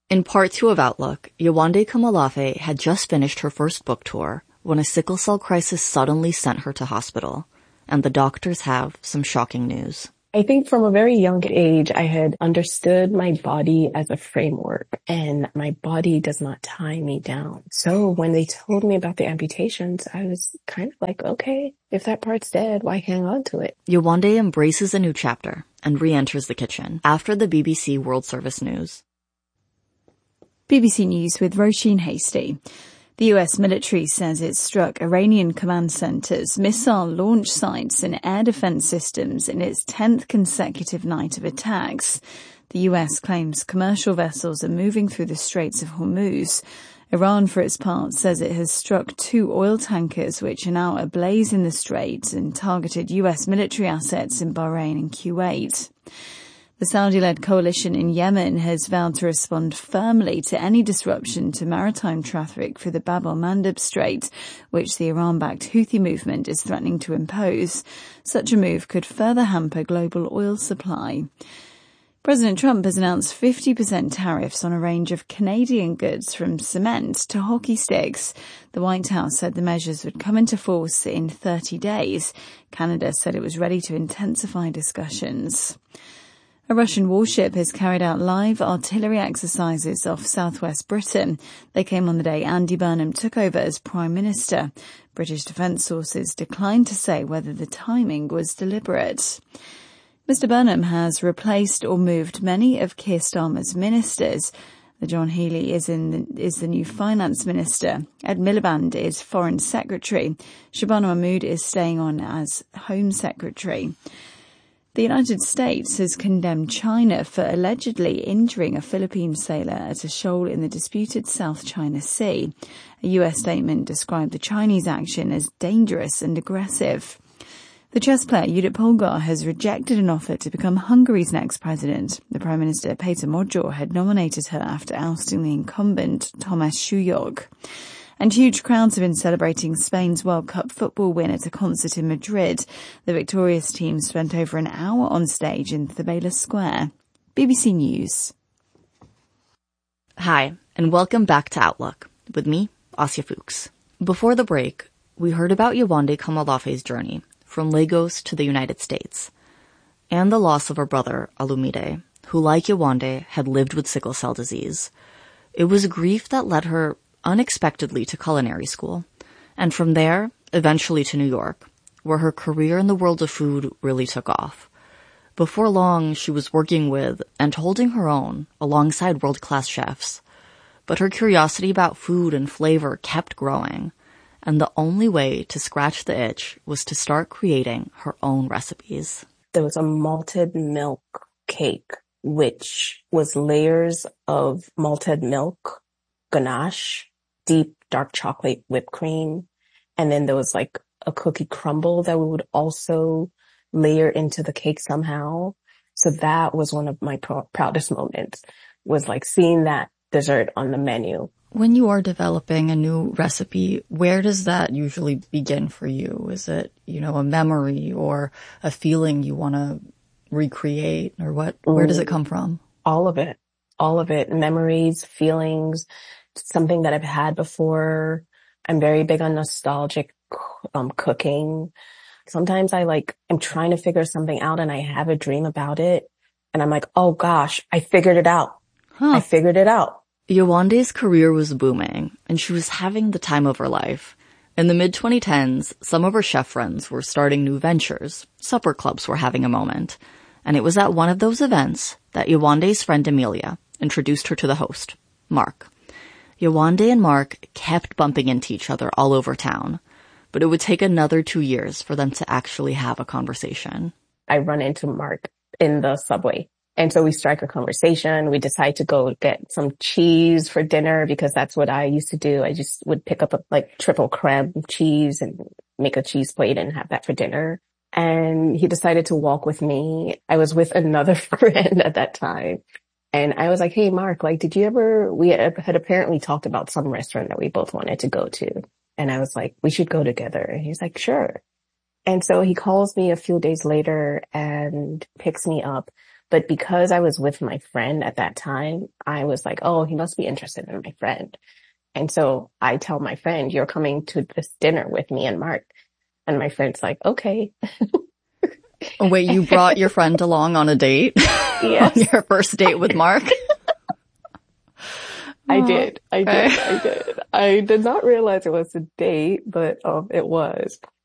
In part 2 of Outlook, Yewande Komolafe had just finished her first book tour when a sickle cell crisis suddenly sent her to hospital, and the doctors have some shocking news. I think from a very young age, I had understood my body as a framework, and my body does not tie me down. So when they told me about the amputations, I was kind of like, okay, if that part's dead, why hang on to it? Yewande embraces a new chapter and re-enters the kitchen after the BBC World Service News. BBC News with Roisin Hasty. The US military says it struck Iranian command centers, missile launch sites and air defense systems in its 10th consecutive night of attacks. The US claims commercial vessels are moving through the Straits of Hormuz. Iran, for its part, says it has struck 2 oil tankers which are now ablaze in the Straits and targeted US military assets in Bahrain and Kuwait. The Saudi-led coalition in Yemen has vowed to respond firmly to any disruption to maritime traffic through the Bab el-Mandeb Strait, which the Iran-backed Houthi movement is threatening to impose. Such a move could further hamper global oil supply. President Trump has announced 50% tariffs on a range of Canadian goods from cement to hockey sticks. The White House said the measures would come into force in 30 days. Canada said it was ready to intensify discussions. A Russian warship has carried out live artillery exercises off southwest Britain. They came on the day Andy Burnham took over as Prime Minister. British defence sources declined to say whether the timing was deliberate. Mr Burnham has replaced or moved many of Keir Starmer's ministers. John Healey is the new finance minister. Ed Miliband is foreign secretary. Shabana Mahmood is staying on as home secretary. The United States has condemned China for allegedly injuring a Philippine sailor at a shoal in the disputed South China Sea. A US statement described the Chinese action as dangerous and aggressive. The chess player Judith Polgar has rejected an offer to become Hungary's next president. The Prime Minister, Péter Magyar, had nominated her after ousting the incumbent, Tamás Súlyog. And huge crowds have been celebrating Spain's World Cup football win at a concert in Madrid. The victorious team spent over an hour on stage in Cibeles Square. BBC News. Hi, and welcome back to Outlook, with me, Asya Fuchs. Before the break, we heard about Yewande Komolafe's journey from Lagos to the United States, and the loss of her brother, Olumide, who, like Yewande, had lived with sickle cell disease. It was a grief that led her unexpectedly to culinary school, and from there, eventually to New York, where her career in the world of food really took off. Before long, she was working with and holding her own alongside world-class chefs. But her curiosity about food and flavor kept growing, and the only way to scratch the itch was to start creating her own recipes. There was a malted milk cake, which was layers of malted milk, ganache, deep dark chocolate whipped cream, and then there was like a cookie crumble that we would also layer into the cake somehow. So that was one of my proudest moments, was like seeing that dessert on the menu. When you are developing a new recipe, where does that usually begin for you? Is it, a memory or a feeling you want to recreate, or what? Where does it come from? All of it. Memories, feelings, something that I've had before. I'm very big on nostalgic cooking. Sometimes I'm trying to figure something out and I have a dream about it and I'm like, oh gosh, I figured it out. I figured it out. Yewande's career was booming and she was having the time of her life. In the mid-2010s, some of her chef friends were starting new ventures. Supper clubs were having a moment. And it was at one of those events that Yewande's friend Amelia introduced her to the host, Mark. Yewande and Mark kept bumping into each other all over town, but it would take another 2 years for them to actually have a conversation. I run into Mark in the subway, and so we strike a conversation. We decide to go get some cheese for dinner because that's what I used to do. I just would pick up a triple creme cheese and make a cheese plate and have that for dinner. And he decided to walk with me. I was with another friend at that time. And I was like, hey, Mark, we had apparently talked about some restaurant that we both wanted to go to. And I was like, we should go together. And he's like, sure. And so he calls me a few days later and picks me up. But because I was with my friend at that time, I was like, oh, he must be interested in my friend. And so I tell my friend, you're coming to this dinner with me and Mark. And my friend's like, okay. Oh, wait, you brought your friend along on a date? Yes. On your first date with Mark? I did. I did not realize it was a date, but it was.